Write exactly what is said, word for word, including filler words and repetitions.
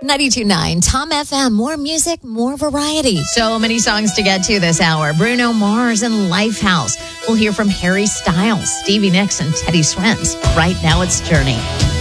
ninety-two point nine Tom F M. More music, more variety. So many songs to get to this hour. Bruno Mars and Lifehouse. We'll hear from Harry Styles, Stevie Nicks, and Teddy Swims. Right now it's Journey.